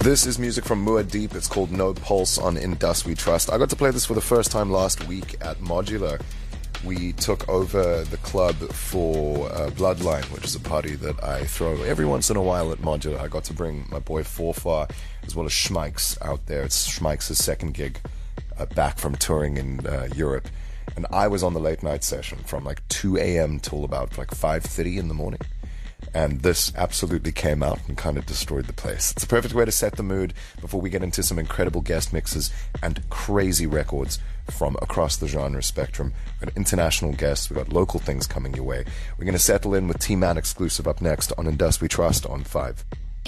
This is music from Muad'Dib. It's called No Pulse on In Dust We Trust. I got to play this for the first time last week at Modular. We took over the club for Bloodline, which is a party that I throw every once in a while at Modular. I got to bring my boy Forfar as well as Schmikes out there. It's Schmikes' second gig back from touring in Europe. And I was on the late night session from like 2 a.m. till about like 5:30 in the morning. And this absolutely came out and kind of destroyed the place. It's a perfect way to set the mood before we get into some incredible guest mixes and crazy records from across the genre spectrum. We've got international guests. We've got local things coming your way. We're going to settle in with T-Man exclusive up next on In Dust We Trust on 5.